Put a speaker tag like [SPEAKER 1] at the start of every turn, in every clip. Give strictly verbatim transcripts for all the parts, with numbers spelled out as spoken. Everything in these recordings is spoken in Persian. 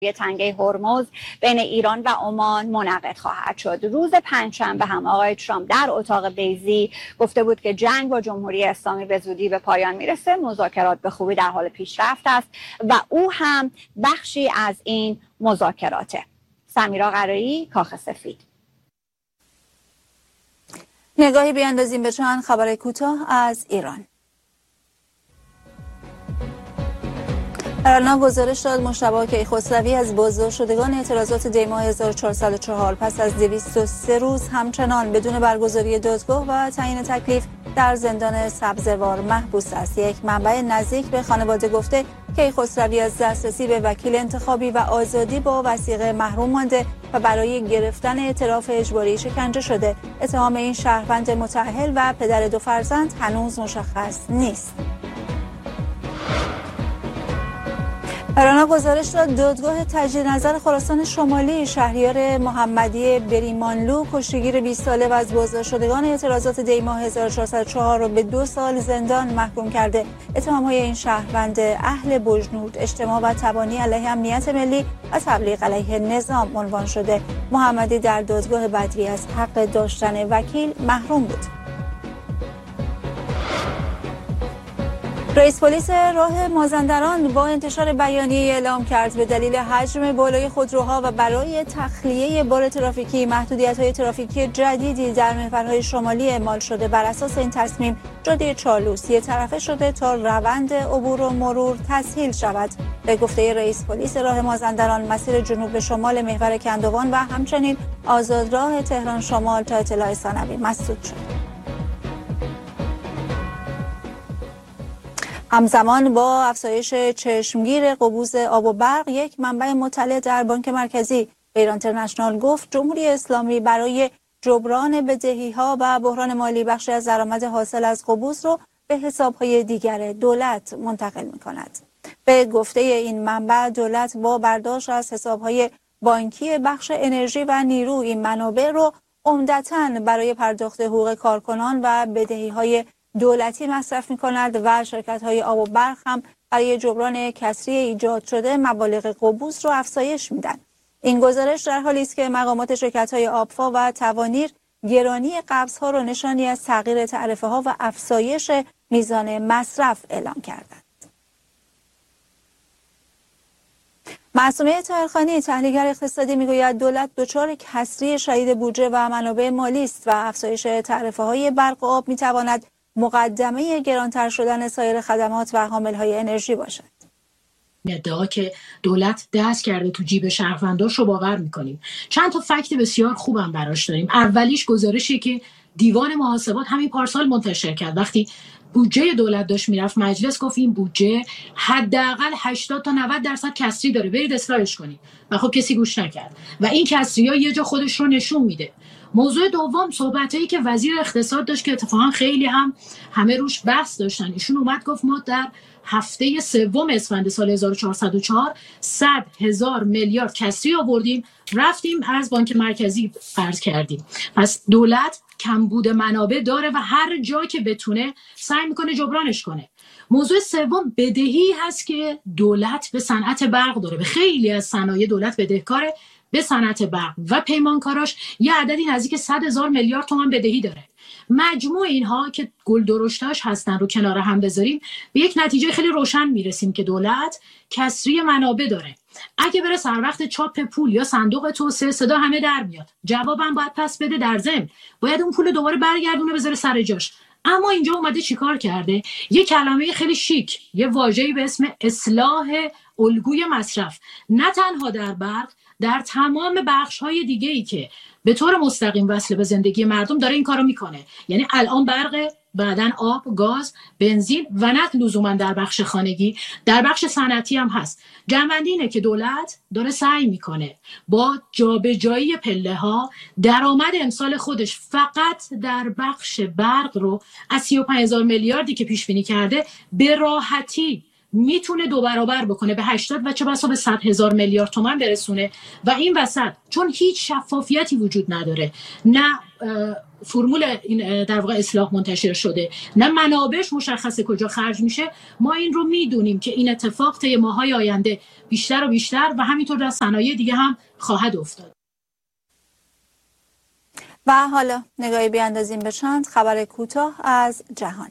[SPEAKER 1] تنگه هرمز بین ایران و عمان منعقد خواهد شد. روز پنجشنبه هم آقای ترامپ در اتاق بیضی گفته بود که جنگ با جمهوری اسلامی به زودی به پایان میرسه، مذاکرات به خوبی در حال پیشرفت است و او هم بخشی از این مذاکراته. سمیرا قرایی، کاخ سفید.
[SPEAKER 2] نگاهی بیاندازیم به چند خبر کوتاه از ایران. ارنا گزارش داد مجتبی کیخسروی از بازداشت شدگان اعتراضات دی‌ماه هزار و چهارصد و چهار پس از دویست و سه روز همچنان بدون برگزاری دادگاه و تعیین تکلیف در زندان سبزوار محبوس است. یک منبع نزدیک به خانواده گفته کیخسروی از دسترسی به وکیل انتخابی و آزادی با وثیقه محروم مانده و برای گرفتن اعتراف اجباری شکنجه شده. اتهام این شهروند متأهل و پدر دو فرزند هنوز مشخص نیست. ارنا گزارش داد دادگاه تجدید نظر خراسان شمالی شهریار محمدی بریمانلو کشتیگیر بیست ساله و از بازداشت شدگان اعتراضات دی‌ماه هزار و چهارصد و چهار را به دو سال زندان محکوم کرده. اتهام‌های این شهروند اهل بجنورد اجتماع و تبانی علیه امنیت ملی و تبلیغ علیه نظام عنوان شده. محمدی در دادگاه بدوی از حق داشتن وکیل محروم بود. رئیس پلیس راه مازندران با انتشار بیانیه اعلام کرد به دلیل حجم بالای خودروها و برای تخلیه بار ترافیکی محدودیت‌های ترافیکی جدیدی در محورهای شمالی اعمال شده. بر اساس این تصمیم جاده چالوس یک طرفه شده تا روند عبور و مرور تسهیل شود. به گفته رئیس پلیس راه مازندران مسیر جنوب به شمال محور کندوان و همچنین آزادراه تهران شمال تا اطلاع ثانوی مسدود شد. همزمان با افزایش چشمگیر قبوز آب و برق، یک منبع مطلع در بانک مرکزی ایران اینترنشنال گفت جمهوری اسلامی برای جبران بدهی‌ها و بحران مالی بخشی از درآمد حاصل از قبوز رو به حساب‌های دیگر دولت منتقل می‌کند. به گفته این منبع دولت با برداشت از حساب‌های بانکی بخش انرژی و نیرو این منابع رو عمدتاً برای پرداخت حقوق کارکنان و بدهی‌های دولتی مصرف می‌کند و شرکت‌های آب و برق هم برای جبران کسری ایجاد شده مبالغ قبوز رو افزایش میدن. این گزارش در حالی است که مقامات شرکت‌های آبفا و توانیر گرانی قبض‌ها رو نشانی از تغییر تعرفه‌ها و افزایش میزان مصرف اعلام کردند. معصومه طاهرخانی تحلیلگر اقتصادی میگوید دولت دچار کسری شدید بودجه و منابع مالی است و افزایش تعرفه‌های برق و آب می‌تواند مقدمه گرانتر شدن سایر خدمات و حامل‌های انرژی باشد.
[SPEAKER 3] ادعا که دولت دست کرده تو جیب شهرونداش رو باور می‌کنیم. چند تا فکت بسیار خوبم براش داریم. اولیش گزارشی که دیوان محاسبات همین پارسال منتشر کرد. وقتی بودجه دولت داشت میرفت مجلس گفت این بودجه حداقل هشتاد تا نود درصد کسری داره، برید اصلاحش کنید. و خب کسی گوش نکرد. و این کسری‌ها یه جا خودش رو نشون میده. موضوع دوم صحبتایی که وزیر اقتصاد داشت که اتفاقا خیلی هم همه روش بحث داشتن. ایشون اومد گفت ما در هفته سوم اسفند سال هزار و چهارصد و چهار صد هزار میلیارد کسری آوردیم، رفتیم از بانک مرکزی قرض کردیم. پس دولت کمبود منابع داره و هر جا که بتونه سعی میکنه جبرانش کنه. موضوع سوم بدهی هست که دولت به صنعت برق داره. به خیلی از صنایع دولت بدهکاره، به صنعت برق و پیمانکاراش یه عددی نزدیک صد هزار میلیارد تومان بدهی داره. مجموع اینها که گل درشتاش هستن رو کنار هم بذاریم به یک نتیجه خیلی روشن میرسیم که دولت کسری منابع داره. اگه بره سر وقت چاپ پول یا صندوق توسعه صدا همه در میاد، جوابم باید پس بده، در ضمن باید اون پول دوباره برگردونه بذاره سر جاش. اما اینجا اومده چیکار کرده؟ یه کلمه خیلی شیک، یه واژه‌ای به اسم اصلاح الگوی مصرف، نه تنها در برق، در تمام بخش‌های دیگه‌ای که به طور مستقیم وصل به زندگی مردم داره این کارو میکنه. یعنی الان برق، بعدن آب، گاز، بنزین و نه لزوما در بخش خانگی، در بخش صنعتی هم هست. جنبندی اینه که دولت داره سعی میکنه با جابجایی پله‌ها درآمد امسال خودش فقط در بخش برق رو از سی و پنج هزار میلیاردی که پیش بینی کرده به راحتی میتونه دو برابر بکنه به هشتاد و چه بسا به صد هزار میلیارد تومان برسونه و این وسط چون هیچ شفافیتی وجود نداره، نه فرمول این در واقع اصلاح منتشر شده، نه منابعش مشخصه کجا خرج میشه، ما این رو میدونیم که این اتفاق طی ماهای آینده بیشتر و بیشتر و همینطور در صنایع دیگه هم خواهد افتاد.
[SPEAKER 2] و حالا نگاهی بیاندازیم به چند خبر کوتاه از جهان.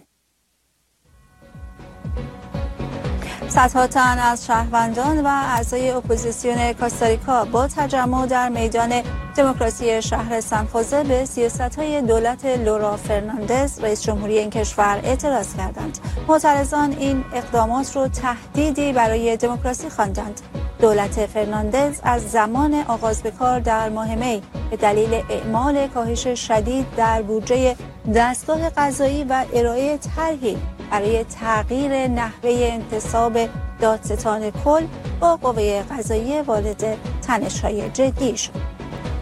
[SPEAKER 2] صدها تن از شهروندان و اعضای اپوزیسیون کاستاریکا با تجمع در میدان دموکراسی شهر سنخوزه به سیاست‌های دولت لورا فرناندز رئیس جمهوری این کشور اعتراض کردند. معترضان این اقدامات را تهدیدی برای دموکراسی خواندند. دولت فرناندز از زمان آغاز به کار در ماه می به دلیل اعمال کاهش شدید در بودجه دستگاه قضایی و ارائه طرحی برای تغییر نحوه انتصاب دادستان کل با قوه قضاییه وارد تنش‌های جدی شد.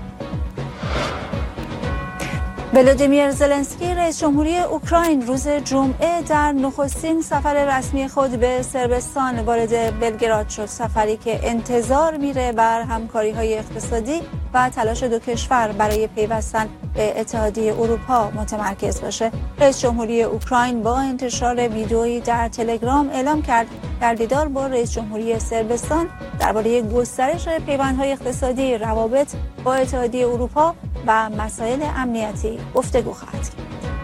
[SPEAKER 2] ولودیمیر زلنسکی رئیس جمهوری اوکراین روز جمعه در نخستین سفر رسمی خود به صربستان وارد بلگراد شد، سفری که انتظار میره بر همکاری‌های اقتصادی و تلاش دو کشور برای پیوستن به اتحادیه اروپا متمرکز باشه. رئیس جمهوری اوکراین با انتشار ویدئویی در تلگرام اعلام کرد در دیدار با رئیس جمهوری صربستان درباره گسترش پیوندهای اقتصادی، روابط با اتحادیه اروپا و مسائل امنیتی گفتگو خواهد کرد.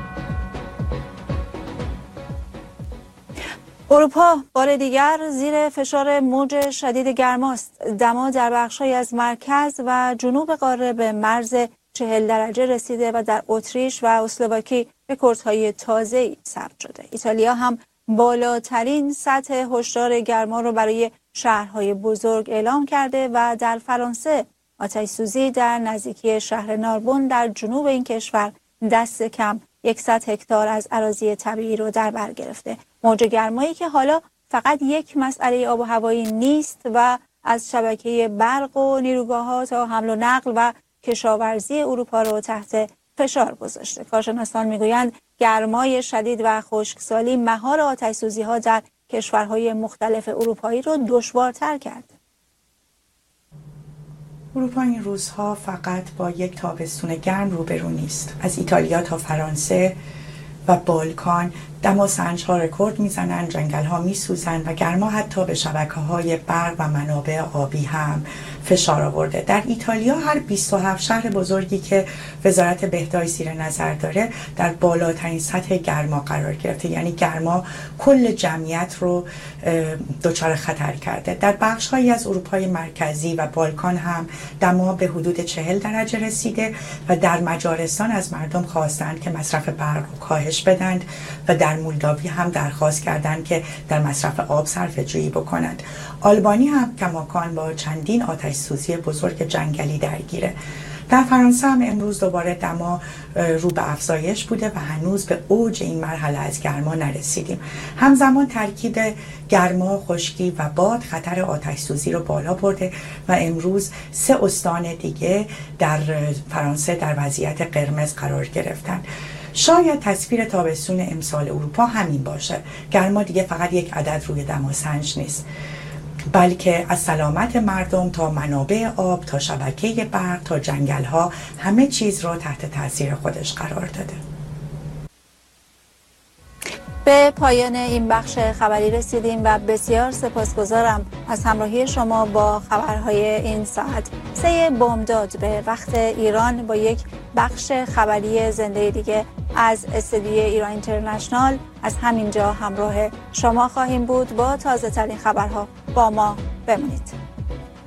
[SPEAKER 2] اروپا بار دیگر زیر فشار موج شدید گرماست. دما در بخش‌هایی از مرکز و جنوب قاره به مرز چهل درجه رسیده و در اتریش و اسلواکی رکوردهای تازه‌ای ثبت شده. ایتالیا هم بالاترین سطح هشدار گرما را برای شهرهای بزرگ اعلام کرده و در فرانسه آتش سوزی در نزدیکی شهر ناربون در جنوب این کشور دست کم صد هکتار از اراضی طبیعی رو در بر گرفته. موج گرمایی که حالا فقط یک مسئله آب و هوایی نیست و از شبکه برق و نیروگاه‌ها تا حمل و نقل و کشاورزی اروپا رو تحت فشار گذاشته. کارشناسان میگویند گرمای شدید و خشکسالی مهار آتش‌سوزی‌ها در کشورهای مختلف اروپایی رو دشوارتر کرده.
[SPEAKER 4] اروپا این روزها فقط با یک تابستون گرم روبرو نیست. از ایتالیا تا فرانسه و بالکان دما سنج‌ها رکورد میزنن، جنگل‌ها میسوزن و گرما حتی به شبکه‌های برق و منابع آبی هم فشار آورده. در ایتالیا هر بیست و هفت شهر بزرگی که وزارت بهداشت زیر نظر داره در بالاترین سطح گرما قرار گرفته، یعنی گرما کل جمعیت رو دچار خطر کرده. در بخش‌هایی از اروپای مرکزی و بالکان هم دما به حدود چهل درجه رسیده و در مجارستان از مردم خواستند که مصرف برق رو کاهش بدند و در مولداوی هم درخواست کردند که در مصرف آب صرفه‌جویی بکنند. آلبانی هم کماکان با چندین آتش سوزی بزرگ جنگلی درگیره. در فرانسه هم امروز دوباره دما رو به افزایش بوده و هنوز به اوج این مرحله از گرما نرسیدیم. همزمان ترکیب گرما، خشکی و باد خطر آتش سوزی رو بالا برده و امروز سه استان دیگه در فرانسه در وضعیت قرمز قرار گرفتن. شاید تصویر تابستون امسال اروپا همین باشه. گرما دیگه فقط یک عدد روی دماسنج نیست، بلکه از سلامت مردم تا منابع آب تا شبکه برق تا جنگل‌ها همه چیز را تحت تاثیر خودش قرار داده.
[SPEAKER 2] به پایان این بخش خبری رسیدیم و بسیار سپاسگزارم از همراهی شما با خبرهای این ساعت. سه بامداد به وقت ایران با یک بخش خبری زنده دیگه از استودیوی ایران اینترنشنال از همینجا همراه شما خواهیم بود. با تازه ترین خبرها با ما بمونید.